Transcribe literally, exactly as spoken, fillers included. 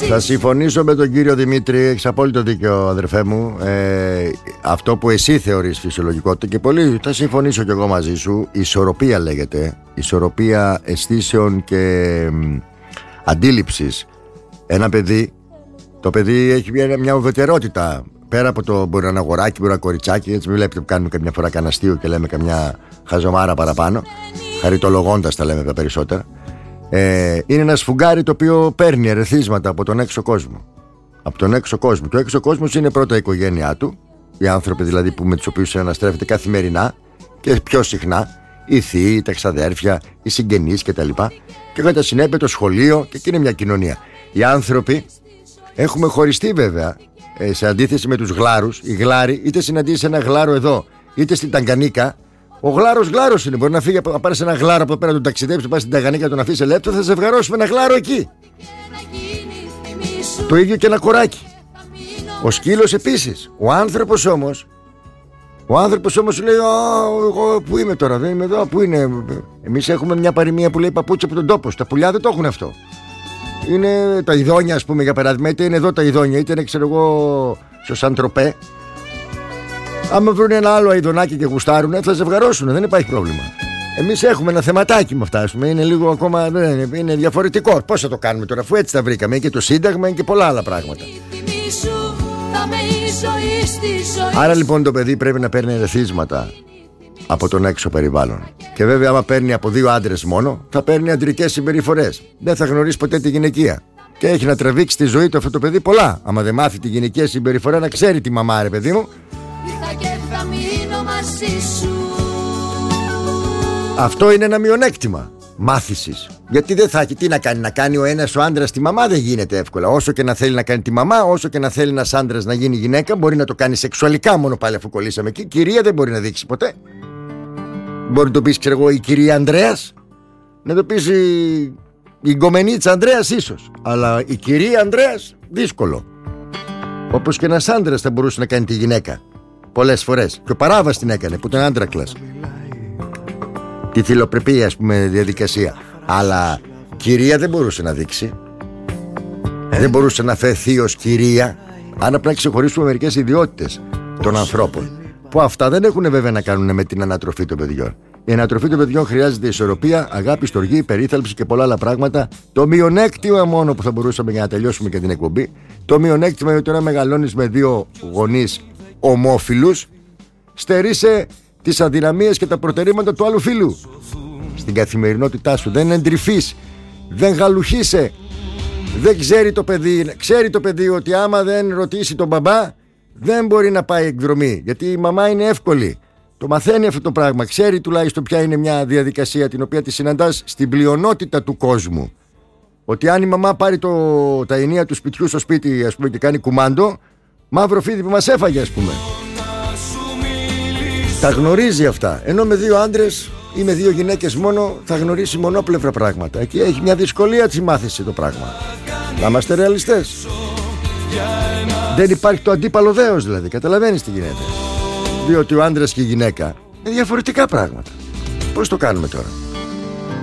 Θα συμφωνήσω με τον κύριο Δημήτρη. Έχεις απόλυτο δίκιο, αδερφέ μου. ε, Αυτό που εσύ θεωρείς φυσιολογικότητα, και πολύ θα συμφωνήσω κι εγώ μαζί σου. Ισορροπία λέγεται. Ισορροπία αισθήσεων και μ, αντίληψης. Ένα παιδί, το παιδί έχει μια, μια ουδετερότητα. Πέρα από το μπορεί να είναι αγοράκι, μπορεί να είναι κοριτσάκι. Έτσι, μην βλέπετε που κάνουμε καμιά φορά κανένα αστείο και λέμε καμιά χαζομάρα παραπάνω. Χαριτολογώντας τα λέμε τα περισσότερα. Ε, είναι ένα σφουγγάρι το οποίο παίρνει ερεθίσματα από τον έξω κόσμο. Από τον έξω κόσμο. Και ο έξω κόσμος είναι πρώτα η οικογένειά του, οι άνθρωποι δηλαδή που με τους οποίους συναναστρέφεται καθημερινά και πιο συχνά, οι θείοι, τα ξαδέρφια, οι συγγενείς κτλ. Και κατά συνέπεια το σχολείο, και εκεί είναι μια κοινωνία. Οι άνθρωποι έχουμε χωριστεί βέβαια, ε, σε αντίθεση με τους γλάρους. Οι γλάροι, είτε συναντήσεις ένα γλάρο εδώ, είτε στην Ταγκανίκα. Ο γλάρος γλάρος είναι. Μπορεί να φύγει, να πάρει ένα γλάρο από εδώ πέρα, να τον ταξιδέψει, να πάει στην Ταγκανίκα, να τον αφήσει ελεύθερο, θα ζευγαρώσουμε ένα γλάρο εκεί. Το ίδιο και ένα κοράκι. Ο σκύλος επίσης. Ο άνθρωπος όμως, ο άνθρωπος όμως λέει: εγώ πού είμαι τώρα, δεν είμαι εδώ, πού είναι. Εμείς έχουμε μια παροιμία που λέει παπούτσι από τον τόπο. Τα πουλιά δεν το έχουν αυτό. Είναι τα ειδόνια, ας πούμε, για παράδειγμα, είτε είναι εδώ τα ειδόνια, είτε είναι, ξέρω εγώ, στο Σαντροπέ. Άμα βρουν ένα άλλο αηδονάκι και γουστάρουνε, θα ζευγαρώσουν, δεν υπάρχει πρόβλημα. Εμείς έχουμε ένα θεματάκι με αυτά, ας πούμε, είναι λίγο ακόμα, είναι, είναι διαφορετικό. Πώς θα το κάνουμε τώρα, αφού έτσι τα βρήκαμε, και το Σύνταγμα και πολλά άλλα πράγματα. Άρα λοιπόν το παιδί πρέπει να παίρνει ερεθίσματα από τον έξω περιβάλλον. Και βέβαια, άμα παίρνει από δύο άντρες μόνο, θα παίρνει αντρικές συμπεριφορές. Δεν θα γνωρίσει ποτέ τη γυναικεία. Και έχει να τραβήξει τη ζωή του αυτό το παιδί πολλά. Άμα δεν μάθει τη γυναικεία συμπεριφορά, να ξέρει τη μαμά, ρε παιδί μου. Αυτό είναι ένα μειονέκτημα μάθησης. Γιατί δεν θα έχει τι να κάνει. Να κάνει ο ένας ο άντρας τη μαμά δεν γίνεται εύκολα. Όσο και να θέλει να κάνει τη μαμά, όσο και να θέλει ένας άντρας να γίνει γυναίκα, μπορεί να το κάνει σεξουαλικά μόνο πάλι, αφού κολλήσαμε εκεί. Κυρία δεν μπορεί να δείξει ποτέ. Μπορεί να το πεις, ξέρω εγώ, η κυρία Ανδρέας. Να το πεις η, η γκομενίτσα Ανδρέας ίσως. Αλλά η κυρία Ανδρέας δύσκολο. Όπως και ένας άντρας θα μπορούσε να κάνει τη γυναίκα πολλές φορές. Και ο Παράβας την έκανε, που ήταν άντρακλας. Τη φιλοπρεπία, ας πούμε, διαδικασία. Αλλά κυρία δεν μπορούσε να δείξει. ε? Δεν μπορούσε να φεθεί ως κυρία. Αν απλά ξεχωρίσουμε μερικές ιδιότητες των ανθρώπων, που αυτά δεν έχουν βέβαια να κάνουν με την ανατροφή των παιδιών. Η ανατροφή των παιδιών χρειάζεται ισορροπία, αγάπη, στοργή, περίθαλψη και πολλά άλλα πράγματα. Το μειονέκτημα μόνο που θα μπορούσαμε, για να τελειώσουμε και την εκπομπή, το μειονέκτημα είναι ότι όταν μεγαλώνεις με δύο γονείς ομόφυλους, στερείσαι τις αδυναμίες και τα προτερήματα του άλλου φίλου στην καθημερινότητά σου. Δεν εντρυφείς, δεν γαλουχίσαι. Δεν ξέρει το παιδί, ξέρει το παιδί ότι άμα δεν ρωτήσει τον μπαμπά, δεν μπορεί να πάει εκδρομή, γιατί η μαμά είναι εύκολη. Το μαθαίνει αυτό το πράγμα. Ξέρει τουλάχιστον ποια είναι μια διαδικασία την οποία τη συναντάς στην πλειονότητα του κόσμου. Ότι αν η μαμά πάρει το, τα ενία του σπιτιού στο σπίτι, ας πούμε, και κάνει κουμάντο, μαύρο φίδι που μας έφαγε, ας πούμε. Τα γνωρίζει αυτά. Ενώ με δύο άντρες ή με δύο γυναίκες μόνο θα γνωρίσει μονόπλευρα πράγματα. Εκεί έχει μια δυσκολία τη μάθηση το πράγμα. Να είμαστε ρεαλιστές. Δεν υπάρχει το αντίπαλο δέος, δηλαδή. Καταλαβαίνεις τι γίνεται. Διότι ο άντρας και η γυναίκα είναι διαφορετικά πράγματα. Πώς το κάνουμε τώρα?